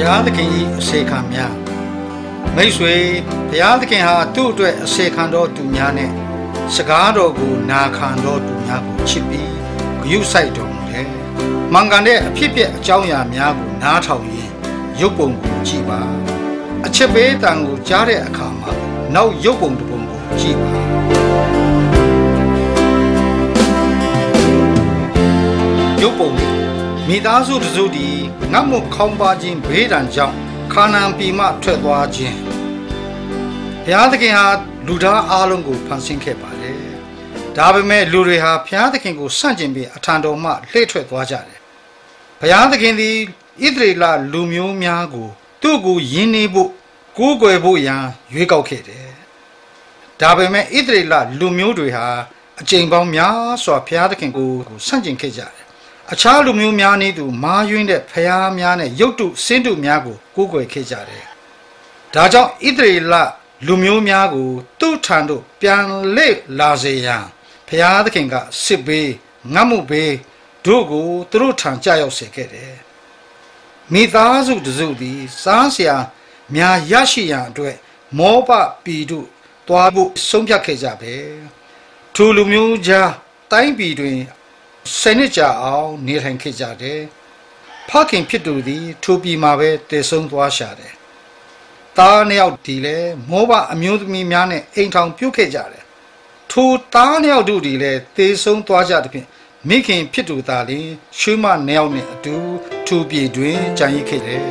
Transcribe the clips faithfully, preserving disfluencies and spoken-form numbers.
ရားသခင်၏အစေခံများမိတ်ဆွေဘုရားသခင်ဟာသူ့အတွက်အစေခံတော်သူများနဲ့စကားတော်ကိုနာခံတော်သူများကိုချစ်ပြီးဂရုစိုက်တော်မူတယ်။မှန်ကန်တဲ့အဖြစ်အပျက်အကြောင်းအရာများကိုနားထောင်ရင်ရုပ်ပုံကိုကြည့်ပါအချက်ပေးတန်ကိုကြားတဲ့အခါမှာနောက်ရုပ်ပုံတစ်ပုံကိုကြည့်ပါရုပ်ပုံလေးမိသားစုတစုတည်းငတ်မွတ်ခေါင်းပါခြင်းဘေးဒဏ်ကြောင့်ခါနာန်ပြည်မှထွက်သွားခြင်းဘုရားသခင်ဟာလူသားအလုံးကိုဖန်ဆင်းခဲ့ပါတယ်ဒါပေမဲ့လူတွေဟာဘုရားသခင်ကိုဆန့်ကျင်ပြီးအထံတော်မှလှည့်ထွက်သွားကြတယ်ဘုရားသခင်သည်ဣသရေလလူမျိုးများကိုသူ့ကိုယဉ်နေဖို့ကိုးကွယ်ဖို့ရန်ရွေးကောက်ခဲ့တယ်ဒါပေမဲ့ဣသရေလလူမျိုးတွေဟာအကြိမ်ပေါင်းများစွာဘုရားသခင်ကိုဆန့်ကျင်ခဲ့ကြတယ်အခြားလူမျိုးများနည်းတူမာယွင်းတဲ့ဖျားများနဲ့ရုပ်တုစင်းတုများကိုကိုးကွယ်ခဲ့ကြတယ်။ဒါကြောင့်ဣသရေလလူမျိုးများကိုသူ့ထံသို့ပြန်လေလာစေရန်ဘုရားသခင်ကစစ်ဘေးငတ်မှုဘေးတို့ကိုသူတို့ထံကြောက်ရောက်စေခဲ့တယ်။မိသားစုတစုသည်စားစရာများရရှိရန်အတွက်မောဘပြည်သို့သွားဖို့ဆုံးဖြတ်ခဲ့ကြပဲ။ထိုလူမျိုးကြားတိုင်းပြည်တွင်ဆယ်နှစ်ကြာအောင်နေထိုင်ခဲ့ကြတယ်။ဖခင်ဖြစ်သူသည်ထိုပြည်မှာပဲတည်ဆုံသွားရှာတယ်။သားနှစ်ယောက်ဒီလည်းမောဘအမျိုးသမီးများနဲ့အိမ်ထောင်ပြုတ်ခဲ့ကြတယ်။ထိုသားနှစ်ယောက်တို့ဒီလည်းတည်ဆုံသွားကြတဲ့ဖြင့်မိခင်ဖြစ်သူသားလည်းရွှေမနှစ်ယောက်နဲ့အတူထိုပြည်တွင်ကြံရစ်ခဲ့တယ်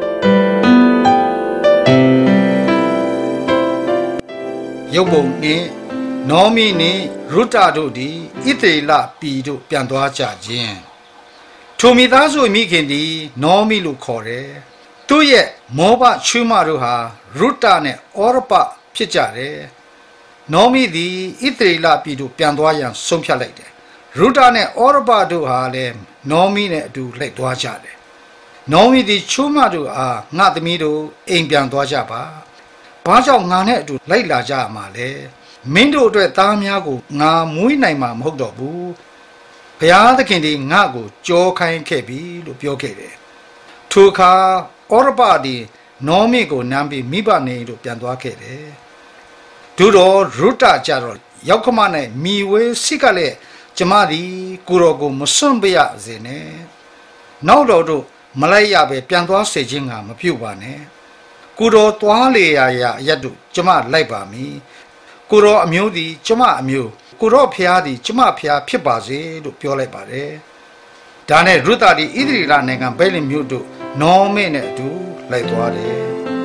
။ရုပ်ပုံနှင့်နောမီနှင့်ရုတတို့သည်ဣသရေလပြည်သို့ပြန်သွားကြခြင်းထိုမိသားစုမိခင်သည်နောမီလို့ခေါ်တယ်သူ့ရဲ့မောဘချွေးမတို့ဟာရုတနဲ့ဩရပဖြစ်ကြတယ်နောမီသည်ဣသရေလပြည်သို့ပြန်သွားရန်ဆုံးဖြတ်လိုက်တယ်ရုတနဲ့ဩရပတို့ဟာလည်းနောမီနဲ့အတူလိုက်သွားကြတယ်နောမီသည်ချွေးမတို့အားငါသမီးတို့အိမ်ပြန်သွားကြပါဘာကြောင့်ငါနဲ့အတူလိုက်လာကြမှာလဲမင်းတို့အတွက်သားများကိုငါမွေးနိုင်မှာမဟုတ်တော့ဘူးဘုရားသခင်ဒီငါ့ကိုကြောခိုင်းခဲ့ပြီလို့ပြောခဲ့တယ်ထိုအခါဩရပဒီနောမိကိုနမ်းပြီးမိဘနေတို့ပြန်သွားခဲ့တယ်ဒုတော်ရုတကြတော့ရောက်ခမနဲ့မိဝဲစိကလည်းကျမသည်ကိုရောကိုမစွန့်ပြရစေနဲ့နောက်တော်တို့မလိုက်ရပဲပြန်သွားစေခြင်းကမပြုတ်ပါနဲ့ကိုတော်သွားလေရာရာအရတ်တို့ကျမလိုက်ပါမည်ကိုရောအမျိုးသည်ကျမအမျိုးကိုရောဖျားသည်ကျမဖျားဖြစ်ပါစေလို့ပြောလိုက်ပါတယ်ဒါနဲ့ရုသသည်ဣသရေလနိုင်ငံဗက်လင်မြို့တို့နောမေနဲ့အတူလိုက်သွားတယ်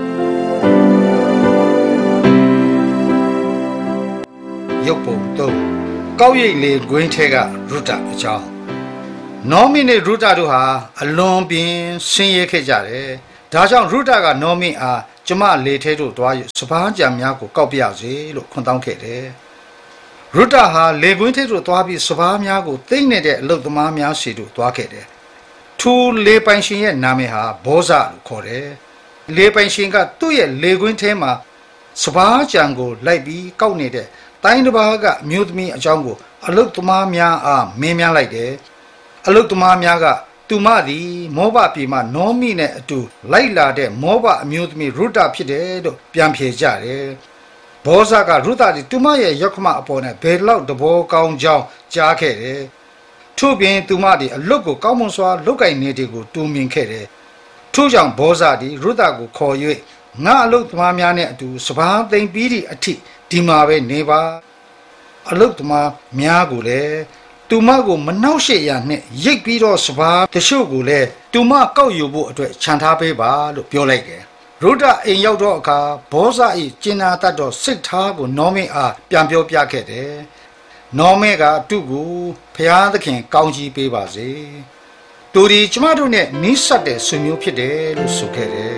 ရုပ်ပုံသုံးကောက်ရိပ်လေကွင်းထဲကရုသအကြောင်းနောမေနဲ့ရုသတို့ဟာအလွန်ပင်ဆင်းရဲခဲ့ကြတယ်ဒါကြောင့်ရုသကနောမေအားကျမလေထဲတို့တွားရစပားကြံများကိုကောက်ပြစေလို့ခွန်တောင်းခဲ့တယ်ရုတဟာလေကွင်းထဲတို့တွားပြီးစပားများကိုသိမ့်နေတဲ့အလုတ်သမားများစီတို့တွားခဲ့တယ်ထိုလေပိုင်ရှင်ရဲ့နာမည်ဟာဘောဇလို့ခေါ်တယ်လေပိုင်ရှင်ကသူ့ရဲ့လေကွင်းထဲမှာစပားကြံကိုလိုက်ပြီးကောက်နေတဲ့တိုင်းတစ်ပါးကအမျိုးသမီးအကြောင်းကိုအလုတ်သမားများအားမင်းများလိုက်တယ်အလုတ်သမားများကသူမသည်မောဘပြည်မှနောမိနဲ့အတူလိုက်လာတဲ့မောဘအမျိုးသမီးရုတဖြစ်တယ်လို့ပြန်ဖြေကြတယ်။ဘောဇကရုတသည်သူမရဲ့ယောက်ခမအပေါ်နဲ့ဘယ်လောက်တဘောကောင်းကြောင်းကြားခဲ့တယ်။ထို့ပြင်သူမသည်အလုတ်ကိုကောင်းမွန်စွာလုတ်ကင်နေတယ်ကိုတူမြင်ခဲ့တယ်။ထို့ကြောင့်ဘောဇသည်ရုတကိုခေါ်၍ငါအလုတ်သမားများနဲ့အတူစပားသိမ့်ပြီးသည့်အထိဒီမှာပဲနေပါ။အလုတ်သမားများကိုလည်းသူမကိုမနှောက်ရှက်ရနဲ့ရိတ်ပြီးတော့စပားတချို့ကိုလည်းသူမကောက်ယူဖို့အတွက်ခြံထားပေးပါလို့ပြောလိုက်တယ်ရုဒအိမ်ရောက်တော့အခါဘောဇ၏ကျင်နာတတ်တော့စိတ်ထားကိုနောမေအားပြန်ပြောပြခဲ့တယ်နောမေကသူ့ကိုဖျားသခင်ကောင်းကြီးပေးပါစေသူဒီကျမတို့နဲ့နီးစပ်တဲ့ဆွေမျိုးဖြစ်တယ်လို့ဆိုခဲ့တယ်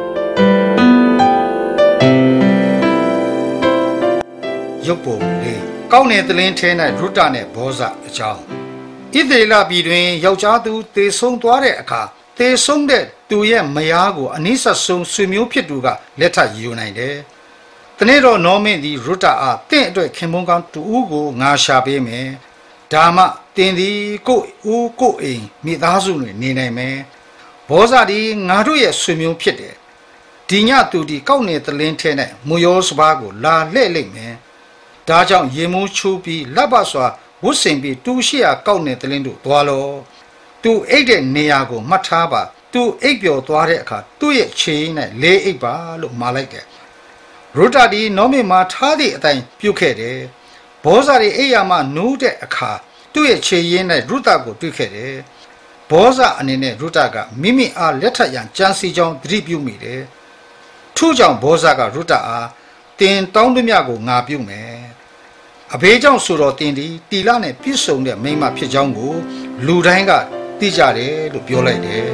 ရုပ်ပုံလေးကောင်းတဲ့သလင်းထဲ၌ရုတနဲ့ဘောဇအကြောင်းဣသရေလပြည်တွင်ယောက်ျားသူသေဆုံးသွားတဲ့အခါသေဆုံးတဲ့သူရဲ့မယားကိုအနည်းဆက်ဆုံးဆွေမျိုးဖြစ်သူကလက်ထပ်ယူနိုင်တယ်။တနေ့တော့နောမင်းသည်ရုတအားတင့်အတွက်ခင်မုန်းကောင်းသူဦးကိုငါရှာပေးမယ်။ဒါမှတင်သည်ကိုဦးကိုအိမ်မိသားစုတွင်နေနိုင်မယ်။ဘောဇာဒီငါတို့ရဲ့ဆွေမျိုးဖြစ်တယ်ဒီညသူဒီကောက်နေတလင်းထဲနဲ့မူရောစပါးကိုလာလှဲ့လိုက်မယ်ဒါကြောင့်ရေမိုးချိုးပြီးလက်ပါစွာဝတ်ဆင်ပြီးတူရှိရာကောက်နေတလင်းတို့သွားလောသူအိတ်တဲ့နေရာကိုမှတ်ထားပါသူအိတ်ပျော်သွားတဲ့အခါသူ့ရဲ့ခြေနဲ့လေးအိတ်ပါလို့မှာလိုက်တယ်ရုတာဒီနောမီမှာထားသည့်အတိုင်းပြုတ်ခဲ့တယ်ဘောဇာဒီအိယာမနိုးတဲ့အခါသူ့ရဲ့ခြေရင်းနဲ့ရုတာကိုတွေ့ခဲ့တယ်ဘောဇာအနေနဲ့ရုတာကမိမိအားလက်ထပ်ရန်ကြံစီကြောင်းသတိပြုမိတယ်ထို့ကြောင့်ဘောဇာကရုတာအားတင်တောင်းသမျှကိုငါပြုမယ်အဘေးကြောင့်ဆိုတော့တင်ဒီတီလာနဲ့ပြည့်စုံတဲ့မိန်းမဖြစ်ကြောင်းကိုလူတိုင်းကသိကြတယ်လို့ပြောလိုက်တယ်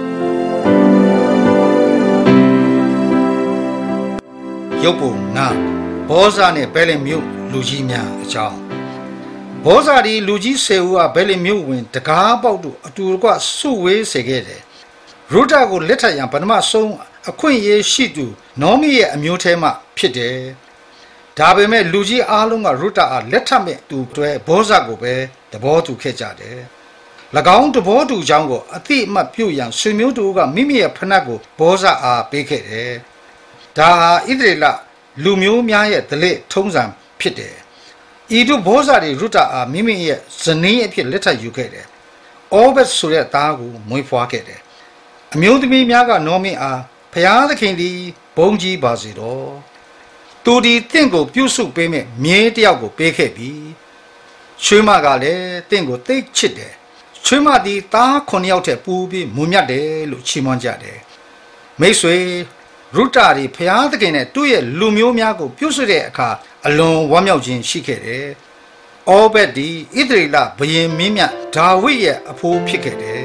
ရုပ်ပုံငါဘောဇာနဲ့ဘဲလင်မြို့လူကြီးများအကြောင်းဘောဇာဒီလူကြီးဆယ်ဦးကဘဲလင်မြို့ဝင်တကားပေါက်တို့အတူတကွစုဝေးစေခဲ့တယ်ရုတာကိုလက်ထပ်ရန်ပထမဆုံးအခွင့်အရေးရှိသူနောမီရဲ့အမျိုးထဲမှဖြစ်တယ်ဒါပေမဲ့လူကြီးအားလုံးကရုတာအားလက်ထပ်မဲ့သူတွေဘောဇာကိုပဲသဘောတူခဲ့ကြတယ်၎င်းသဘောတူကြောင်းကိုအတိအမှတ်ပြုရန်ဆွေမျိုးတို့ကမိမိရဲ့ဖနက်ကိုဘောဇာအားပေးခဲ့တယ်ဒါဟာဣသရေလလူမျိုးများရဲ့ဒလိထုံးစံဖြစ်တယ်ဤသို့ဘောဇာတွေရုတာအားမိမိရဲ့ဇနီးအဖြစ်လက်ထပ်ယူခဲ့တယ်အောဘက်ဆိုတဲ့သားကိုမွေးဖွားခဲ့တယ်အမျိုးသမီးများကနောမီအားဖျားသခင်သည်ဘုန်းကြီးပါစေတော့သူဒီတင့်ကိုပြုစုပေးမဲ့မြေးတယောက်ကိုပေးခဲ့ပြီချွေးမကလည်းတင့်ကိုသိချစ်တယ်ချွေးမသည်သားခုနှစ်ယောက်ထက်ပူပြီးမူမြတ်တယ်လို့ချီးမွမ်းကြတယ်မိတ်ဆွေရုတာဒီဖျားသခင်နဲ့သူ့ရဲ့လူမျိုးများကိုပြုစုတဲ့အခါအလွန်ဝမ်းမြောက်ခြင်းရှိခဲ့တယ်အောဘက်ဒီဣသရေလဘုရင်မင်းမြတ်ဒါဝိဒ်ရဲ့အဖိုးဖြစ်ခဲ့တယ်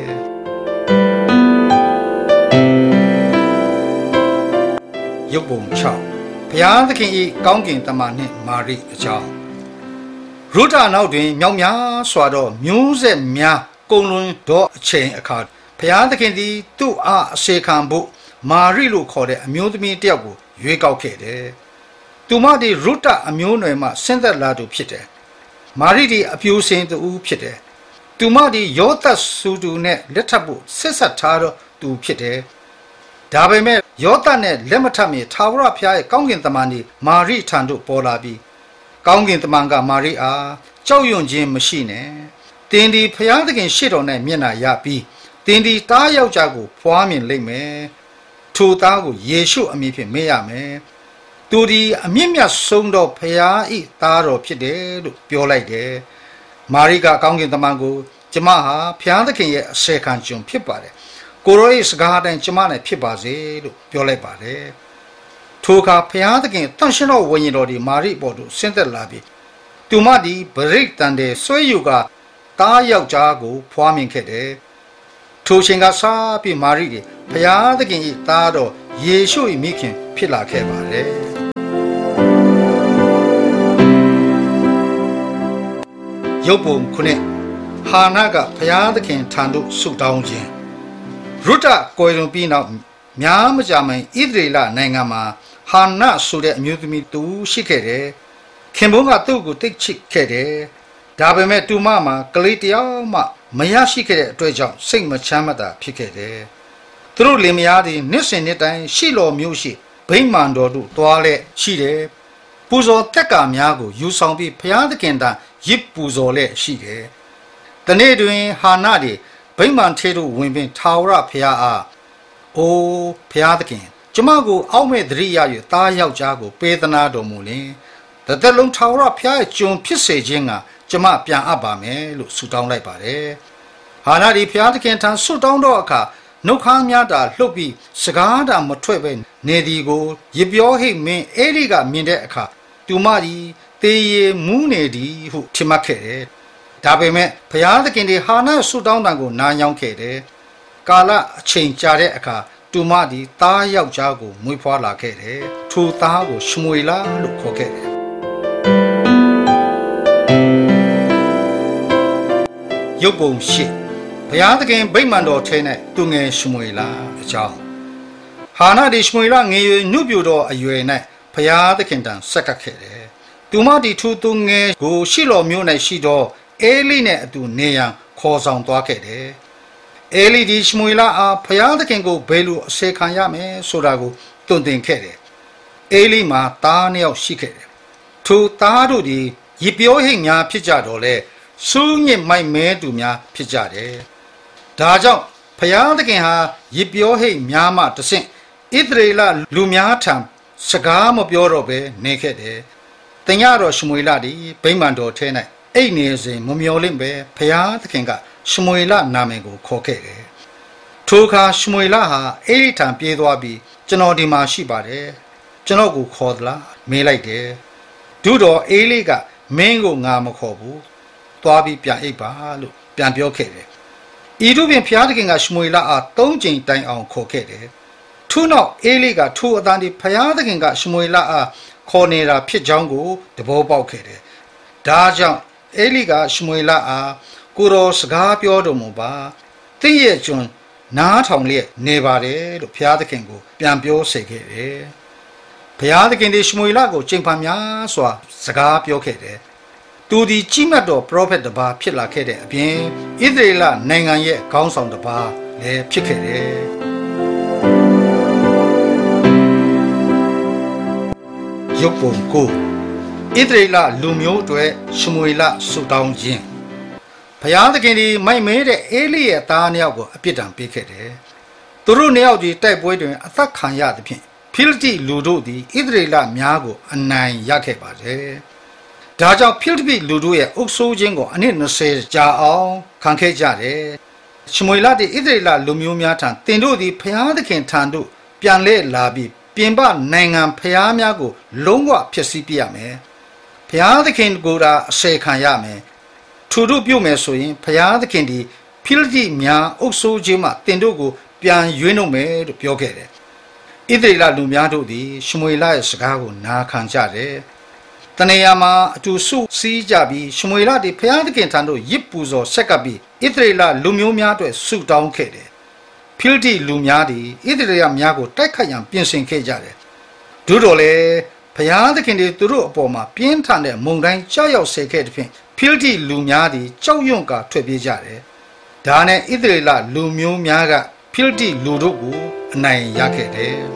ရုပ်ပုံ၆ဘုရားသခင်၏ကောင်းကင်တမန်နှင့်မာရိအကြောင်းရုတာနောက်တွင်မြောက်များစွာသောမျိုးဆက်များကုံလွန်သောအချိန်အခါဘုရားသခင်သည်သူ့အားအစေခံဖို့မာရိလို့ခေါ်တဲ့အမျိုးသမီးတယောက်ကိုရွေးကောက်ခဲ့တယ်သူမသည်ရုတာအမျိုးနွယ်မှဆင်းသက်လာသူဖြစ်တယ်မာရိသည်အပြိုစင်သူဖြစ်တယ်သူမသည်ယောသတ်ဆူတူနဲ့လက်ထပ်ဖို့ဆက်ဆက်ထားသောသူဖြစ်တယ်ဒါပေမဲ့ယောသတ်နဲ့လက်မထပ်မီထာဝရဘုရားရဲ့ကောင်းကင်တမန်သည်မာရိထံသို့ပေါ်လာပြီးကောင်းကင်တမန်ကမာရိအားကြောက်ရွံ့ခြင်းမရှိနဲ့တင်ဒီဘုရားသခင်ရှေ့တော်၌မျက်နှာရပြီးတင်ဒီတားယောက်ျားကိုဖွားမြင်လိမ့်မယ်ထိုသားကိုယေရှုအမည်ဖြင့်မေ့ရမယ်သူဒီအမြင့်မြတ်ဆုံးသောဘုရား၏သားတော်ဖြစ်တယ်လို့ပြောလိုက်တယ်မာရိကကောင်းကင်တမန်ကိုကျမဟာဘုရားသခင်ရဲ့အစေခံကျွန်ဖြစ်ပါတယ်ကိုရော၏စကားအတိုင်းကျမနဲ့ဖြစ်ပါစေလို့ပြောလိုက်ပါတယ်ထိုအခါဘုရားသခင်တန်ရှင်တော်ဝိညာဉ်တော်ဒီမာရိပေါ်သို့ဆင်းသက်လာပြီးသူမဒီဗရိတ်တန်တဲ့ဆွဲယူကတားယောက်ျားကိုဖွားမြင်ခဲ့တယ်ထိုချိန်ကစားပြီးမာရိဒီဘုရားသခင်၏သားတော်ယေရှု၏မိခင်ဖြစ်လာခဲ့ပါတယ်ရုပ်ပုံခုနှစ်ဟာနာကဘုရားသခင်ထံသို့ဆုတောင်းခြင်းရုတာကိုယ်လွန်ပြီးနောက်များမကြာမီဣသရေလနိုင်ငံမှာဟာနာဆိုတဲ့အမျိုးသမီးတူရှိခဲ့တယ်ခင်ပွန်းကသူ့ကိုတိတ်ချစ်ခဲ့တယ်ဒါပေမဲ့တူမမှာကလေးတယောက်မှမရရှိခဲ့တဲ့အတွက်ကြောင့်စိတ်မချမ်းမသာဖြစ်ခဲ့တယ်သူတို့လင်မယားတွေနှစ်စဉ်နှစ်တိုင်းရှိတော်မျိုးရှိဗိမာန်တော်တို့သွားလဲရှိတယ်ပူဇော်တက်ကာများကိုယူဆောင်ပြီးဘုရားသခင်တန်ရစ်ပူဇော်လဲရှိတယ်တနေ့တွင်ဟာနာတွေဗိမာန်ထဲသို့ဝင်ပြီးထာဝရဘုရားအားအိုးဘုရားသခင်ကျမကိုအောက်မဲ့သတိရ၍သားယောက်ျားကိုပေးသနာတော်မူလင်တသက်လုံးထာဝရဘုရားရဲ့ကျွန်ဖြစ်စေခြင်းကကျမပြန်အပ်ပါမယ်လို့ဆုတောင်းလိုက်ပါတယ်ဟာနာဒီဘုရားသခင်ထံဆုတောင်းတော့အခါနှုတ်ခမ်းများတာလှုပ်ပြီးစကားတာမထွက်ပဲနေဒီကိုရပြောဟိတ်မင်းအေလိကမြင်တဲ့အခါသူမဒီတေးရမူးနေသည်ဟုထင်မှတ်ခဲ့တယ်ဒါပေမဲ့ဘုရားသခင်ဒီဟာနာဆုတောင်းတံကိုနားညောင်းခဲ့တယ်ကာလအချိန်ကြာတဲ့အခါသူမဒီသားယောက်ျားကိုမွေးဖွားလာခဲ့တယ်ထိုသားကိုရှမွေလာလို့ခေါ်ခဲ့တယ်ရုပ်ပုံရှိဘုရားသခင်ဗိမာန်တော်ထဲ၌သူငယ်ရှမွေလာအကြောင်းဟာနာဒီရှမွေလာငယ်ရွယ်နုပြိုတော်အရွယ်၌ဘုရားသခင်တန်ဆက်ကပ်ခဲ့တယ်သူမဒီထိုသူငယ်ကိုရှိတော်မျိုး၌ရှိသောအေလိနဲ့အတူနေရန်ခေါ်ဆောင်သွားခဲ့တယ်အဲလိဒီရှမွေလအားဖျားသခင်ကိုဘယ်လိုအစေခံရမယ်ဆိုတာကိုတွင်တင်ခဲ့တယ်အဲလိမှာသားနှစ်ယောက်ရှိခဲ့တယ်ထိုသားတို့သည်ရစ်ပြောဟိတ်များဖြစ်ကြတော့လေစူးညစ်မိုက်မဲသူများဖြစ်ကြတယ်ဒါကြောင့်ဖျားသခင်ဟာရစ်ပြောဟိတ်များမှတဆင့်ဣသရေလလူများထံစကားမပြောတော့ဘဲနေခဲ့တယ်တင်ရတော့ရှမွေလသည်ဗိမာန်တော်ထဲ၌အိတ်နေစဉ်မမျော်လင့်ပဲဖျားသခင်ကရှမွေလနာမည်ကိုခေါ်ခဲ့တယ်ထိုအခါရှမွေလဟာအဲ့ဒီထံပြေးသွားပြီးကျွန်တော်ဒီမှာရှိပါတယ်ကျွန်တော်ကိုခေါ်သလားမေးလိုက်တယ်ဒုတော်အေးလေးကမင်းကိုငါမခေါ်ဘူးသွားပြီးပြန်အိပ်ပါလို့ပြန်ပြောခဲ့တယ်ဤသို့ဖြင့်ဖျားသခင်ကရှမွေလအားသုံးကြိမ်တိုင်အောင်ခေါ်ခဲ့တယ်ထို့နောက်အေးလေးကထိုအတန်ဒီဖျားသခင်ကရှမွေလအားခေါ်နေတာဖြစ်ကြောင်းကိုသဘောပေါက်ခဲ့တယ်ဒါကြောင့်အေးလေးကရှမွေလအားကိုတော်စကားပြောတော်မူပါတင့်ရဲ့ကျွန်နားထောင်လျက်နေပါတယ်လို့ဘုရားသခင်ကိုပြန်ပြောစေခဲ့တယ်ဘုရားသခင်ဒီရှမွေလကိုချိန်ဖန်များစွာစကားပြောခဲ့တယ်သူဒီကြီးမြတ်တော်ပရောဖက်တစ်ပါးဖြစ်လာခဲ့တဲ့အပြင်ဣသရေလနိုင်ငံရဲ့ခေါင်းဆောင်တစ်ပါးလည်းဖြစ်ခဲ့တယ်ရုပ်ပုံကိုဣသရေလလူမျိုးတွေရှမွေလဆုတောင်းခြင်းဘုရားသခင်ဒီမိုက်မဲတဲ့အေလိရဲ့သားနှစ်ယောက်ကိုအပြစ်ဒဏ်ပေးခဲ့တယ်။သူတို့နှစ်ယောက်ဒီတိုက်ပွဲတွင်အသက်ခံရသဖြင့်ဖိလိတိလူတို့သည်ဣသရေလများကိုအနိုင်ရခဲ့ပါတယ်။ဒါကြောင့်ဖိလိတိလူတို့ရဲ့အုပ်စိုးခြင်းကိုအနှစ်နှစ်ဆယ်ကြာအောင်ခံခဲ့ကြတယ်။ရှမွေလသည်ဣသရေလလူမျိုးများထံတင်တို့သည်ဘုရားသခင်ထံသို့ပြန်လဲလာပြီးပြင်ပနိုင်ငံဘုရားများကိုလုံးဝဖျက်ဆီးပြရမယ်။ဘုရားသခင်ကိုယ်သာအစေခံရမယ်။ထို့တို့ပြုမယ်ဆိုရင်ဘုရားသခင်ဒီဖိလိတိများအုပ်စိုးခြင်းမှတင်တို့ကိုပြန်ရွေးနှုတ်မယ်လို့ပြောခဲ့တယ်။ဣသရေလလူများတို့သည်ရှမွေလရဲ့စကားကိုနာခံကြတယ်။တနေရာမှာအတူစုစည်းကြပြီးရှမွေလသည်ဘုရားသခင်ထံသို့ရစ်ပူဇော်ဆက်ကပ်ပြီးဣသရေလလူမျိုးများအတွက်ဆုတောင်းခဲ့တယ်။ဖိလိတိလူများသည်ဣသရေလများကိုတိုက်ခိုက်ရန်ပြင်ဆင်ခဲ့ကြတယ်။တို့တော်လည်းဘုရားသခင်သည်သူတို့အပေါ်မှာပြင်းထန်တဲ့မုန်တိုင်းကြောက်ရောက်စေခဲ့တဲ့ဖြင့်ဖိလိတိလူများသည်ကြောက်ရွံ့ကာထွက်ပြေးကြတယ်။ဒါနဲ့ဣသရေလလူမျိုးများကဖိလိတိလူတို့ကိုအနိုင်ရခဲ့တယ်။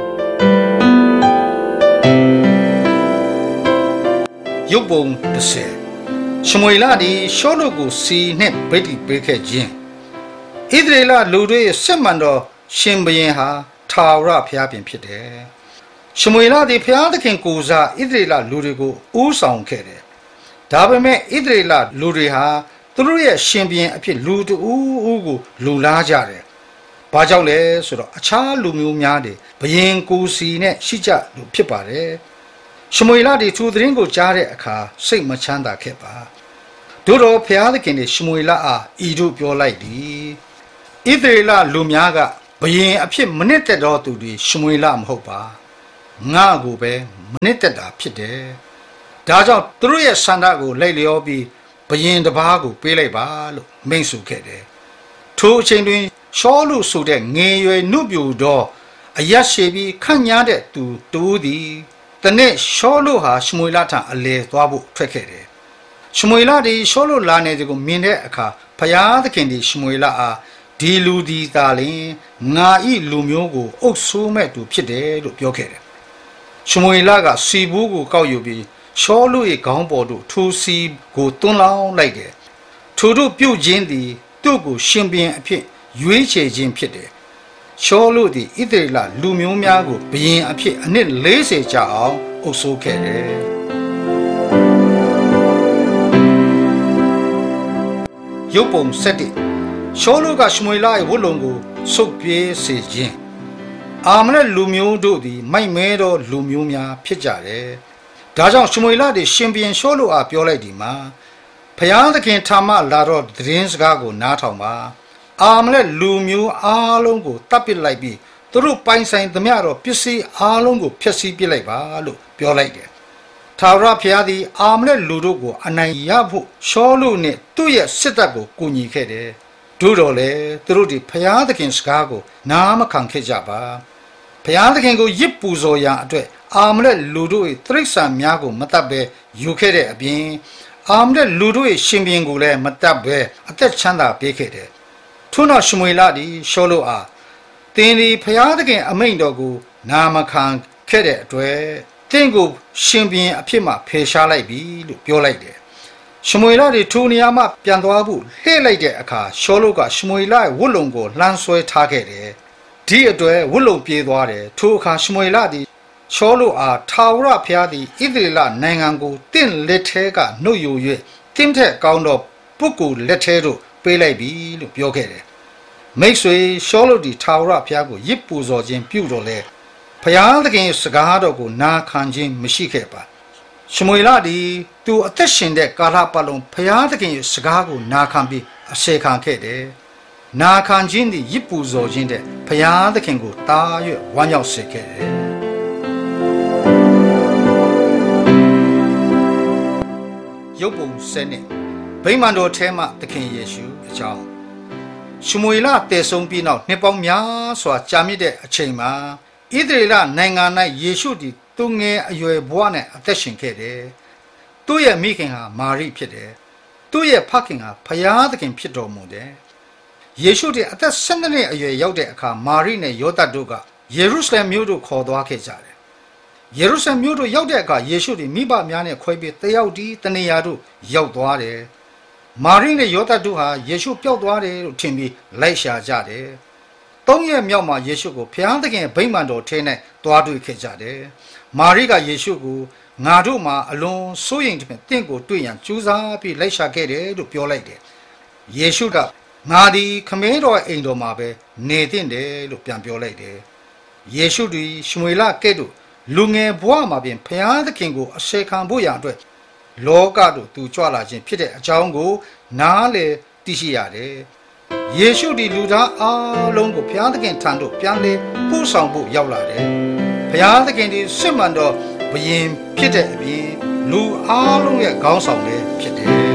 ရုပ်ပုံတစ်ဆယ်ရှမွေလသည်ရှောလုကိုစီနှင့်ဗိတ်တိပေးခဲ့ခြင်းဣသရေလလူတို့ရဲ့စစ်မှန်သောရှင်ဘုရင်ဟာထာဝရဘုရားပင်ဖြစ်တယ်။ရှမွေလသည်ဘုရားသခင်ကိုယ်စားဣသရေလလူတွေကိုဦးဆောင်ခဲ့တယ်ဒါပေမဲ့ဣသရေလလူတွေဟာသူတို့ရဲ့ရှင်ဘုရင်အဖြစ်လူတူဦးကိုလူလားကြတယ်။ဘာကြောင့်လဲဆိုတော့အခြားလူမျိုးများတွေဘုရင်ကိုစီနဲ့ရှိကြလို့ဖြစ်ပါတယ်။ရှမွေလဒီသူသတင်းကိုကြားတဲ့အခါစိတ်မချမ်းသာခဲ့ပါ။တို့တော့ဘုရားသခင်တွေရှမွေလအားဤတို့ပြောလိုက်သည်။ဣသရေလလူများကဘုရင်အဖြစ်မနစ်သက်တော်သူတွေရှမွေလမဟုတ်ပါ။ငါကိုပဲမနစ်သက်တာဖြစ်တယ်။ဒါကြောင့်သူတို့ရဲ့ဆန္ဒကိုလိုက်လျောပြီးဘယင်တစ်ပါးကိုပေးလိုက်ပါလို့မိန့်ဆိုခဲ့တယ်။ထိုအချိန်တွင်ရှောလုဆိုတဲ့ငယ်ရွယ်နုပြူသောအယက်ရှိပြီးခန့်ညားတဲ့သူတူသည်တနေ့ရှောလုဟာရှမွေလထံအလဲသွားဖို့ထွက်ခဲ့တယ်။ရှမွေလသည်ရှောလုလာနေသည်ကိုမြင်တဲ့အခါဘုရားသခင်သည်ရှမွေလအားဒီလူဒီသာလင်ငါဤလူမျိုးကိုအုပ်ဆိုးမဲ့သူဖြစ်တယ်လို့ပြောခဲ့တယ်။ရှမွေလကစီဘူးကိုကောက်ယူပြီးရှောလု၏ခေါင်းပေါ်သို့ထိုစီကိုသွန်းလောင်းလိုက်တယ်။ထိုတို့ပြုတ်ခြင်းသည်သူ့ကိုရှင်ဘုရင်အဖြစ်ရွေးချယ်ခြင်းဖြစ်တယ်။ရှောလုသည်ဣသရေလလူမျိုးများကိုဘုရင်အဖြစ်အနှစ်လေးဆယ်ကြာအောင်အုပ်စိုးခဲ့တယ်။ရုပ်ပုံဆက်တစ်ရှောလုကရှမွေလ၏ဝတ်လုံကိုဆုတ်ပြေးစေခြင်းအာမလက်လူမျိုးတို့သည်မိုက်မဲသောလူမျိုးများဖြစ်ကြတယ်။ဒါကြောင့်ရှမွေလသည်ရှင်ဘုရင်ရှောလုအားပြောလိုက်သည်မှာဘုရားသခင်ထာမလာတော့သတင်းစကားကိုနားထောင်ပါအာမလက်လူမျိုးအားလုံးကိုတပ်ပစ်လိုက်ပြီးသူတို့ပိုင်ဆိုင်သမျှတော့ပစ္စည်းအားလုံးကိုဖျက်ဆီးပစ်လိုက်ပါလို့ပြောလိုက်တယ်။ထာဝရဘုရားသည်အာမလက်လူတို့ကိုအနိုင်ရဖို့ရှောလုနှင့်သူ့ရဲ့စစ်တပ်ကိုကူညီခဲ့တယ်။တို့တော်လေသူတို့ဒီဘုရားသခင်စကားကိုနားမခံခဲ့ကြပါဘုရားသခင်ကိုရစ်ပူဇော်ရာအတွက်အာမလက်လူတို့၏တိရစ္ဆာန်များကိုမတတ်ဘဲယူခဲ့တဲ့အပြင်အာမလက်လူတို့၏ရှင်ဘုရင်ကိုလည်းမတတ်ဘဲအသက်ချမ်းသာပေးခဲ့တယ်ထို့နောက်ရှမွေလသည်ရှောလုအားသင်သည်ဖျားသခင်အမိန့်တော်ကိုနာမခံခဲ့တဲ့အတွက်သင်ကိုရှင်ဘုရင်အဖြစ်မှဖယ်ရှားလိုက်ပြီလို့ပြောလိုက်တယ်ရှမွေလသည်ထိုနေရာမှပြန်သွားဖို့လှည့်လိုက်တဲ့အခါရှောလုကရှမွေလရဲ့ဝတ်လုံကိုလှမ်းဆွဲထားခဲ့တယ်ဒီအတွက်ဝတ်လုံပြေးသွားတယ်ထိုအခါရှမွေလသည်ရှောလုအားထာဝရဘုရားသည်ဣသရေလနိုင်ငံကိုတင့်လက်ထဲကနှုတ်ယူ၍တင့်ထက်ကောင်းသောပုဂ္ဂိုလ်လက်ထဲသို့ပေးလိုက်ပြီလို့ပြောခဲ့တယ်မိတ်ဆွေရှောလုသည်ထာဝရဘုရားကိုရစ်ပူဇော်ခြင်းပြုတော်လဲဘုရားသခင်စကားတော်ကိုနာခံခြင်းမရှိခဲ့ပါရှမွေလသည်သူအသက်ရှင်တဲ့ကာလပတ်လုံးဘုရားသခင်ရဲ့စကားကိုနာခံပြီးအစေခံခဲ့တယ်နာခံခြင်းသည်ရစ်ပူဇော်ခြင်းတဲ့ဘုရားသခင်ကိုတား၍ဝမ်းမြောက်စေခဲ့တယ်ရုပ်ပုံစနစ်ဗိမာန်တော်ထဲမှသခင်ယေရှုအကြောင်းရှမွေလတည်ဆုံးပြီးနောက်နှစ်ပေါင်းများစွာကြာမြင့်တဲ့အချိန်မှာဣသရေလနိုင်ငံ၌ယေရှုသည်သူငယ်အရွယ်ဘဝနဲ့အသက်ရှင်ခဲ့တယ်။သူ့ရဲ့မိခင်ဟာမာရိဖြစ်တယ်။သူ့ရဲ့ဖခင်ဟာဖယားသခင်ဖြစ်တော်မူတယ်။ယေရှုသည်အသက်၁၂နှစ်အရွယ်ရောက်တဲ့အခါမာရိနဲ့ယောသပ်တို့ကယေရုရှလင်မြို့သို့ခေါ်သွားခဲ့ကြတယ်။ယေရုရှလင်မြို့သို့ရောက်တဲ့အခါယေရှုသည်မိဘများနဲ့ခွဲပြီးတယောက်တည်းတနေရာသို့ရောက်သွားတယ်။မာရိနဲ့ယောသပ်တို့ဟာယေရှုပျောက်သွားတယ်လို့ထင်ပြီးလိုက်ရှာကြတယ်။သုံးရက်မြောက်မှာယေရှုကိုဘုရားသခင်ဗိမာန်တော်ထဲ၌တွားတွေ့ခဲ့ကြတယ်။မာရိကယေရှုကိုငါတို့မှာအလွန်စိုးရိမ်တဲ့တင့်ကိုတွေ့ရန်ကြိုးစားပြီးလိုက်ရှာခဲ့တယ်လို့ပြောလိုက်တယ်။ယေရှုကငါသည်ခမည်းတော်အိမ်တော်မှာပဲနေသင့်တယ်လို့ပြန်ပြောလိုက်တယ်။ယေရှုသည်ရှမွေလကဲ့သို့လူငယ်ဘဝမှာပင်ဘုရားသခင်ကိုအစေခံဖို့ရန်အတွက်လောကသို့သူကြွလာခြင်းဖြစ်တဲ့အကြောင်းကိုနားလည်သိရှိရတယ်။ယေရှုသည်လူသားအလုံးကိုဘုရားသခင်ထံသို့ပြန်လည်ပို့ဆောင်ဖို့ရောက်လာတယ်။ဘုရားသခင်သည်စစ်မှန်သောဘုရင်ဖြစ်တဲ့အပြင်လူအလုံးရဲ့ခေါင်းဆောင်လည်းဖြစ်တယ်